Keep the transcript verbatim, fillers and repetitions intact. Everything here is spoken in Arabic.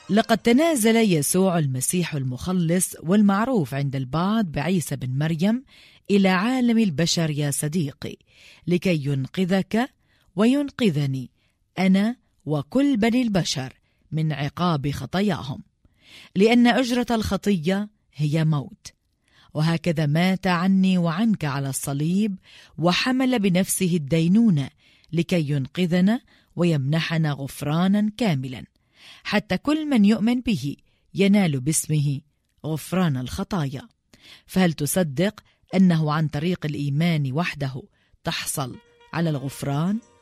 لقد تنازل يسوع المسيح المخلص والمعروف عند البعض بعيسى بن مريم إلى عالم البشر يا صديقي، لكي ينقذك وينقذني أنا وكل بني البشر من عقاب خطاياهم، لأن أجرة الخطية هي موت. وهكذا مات عني وعنك على الصليب، وحمل بنفسه الدينونة لكي ينقذنا ويمنحنا غفرانا كاملا، حتى كل من يؤمن به ينال باسمه غفران الخطايا. فهل تصدق أنه عن طريق الإيمان وحده تحصل على الغفران؟